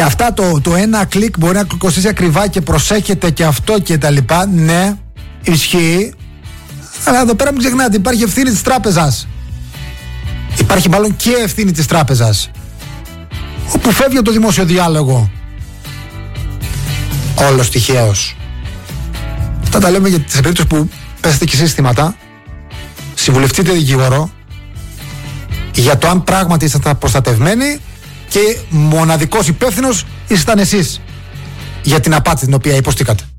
Και αυτά το ένα κλικ μπορεί να κοστίσει ακριβά και προσέχετε και αυτό και τα λοιπά. Ναι, ισχύει. Αλλά εδώ πέρα μην ξεχνάτε, υπάρχει ευθύνη της τράπεζας. Υπάρχει μάλλον και ευθύνη της τράπεζας, όπου φεύγει από το δημόσιο διάλογο όλος τυχαίως. Αυτά τα λέμε σε περίπτωση που πέσετε και συστήματα. Συμβουλευτείτε δικηγόρο για το αν πράγματι ήσασταν προστατευμένοι και μοναδικός υπεύθυνος ήσασταν εσείς για την απάτη την οποία υποστήκατε.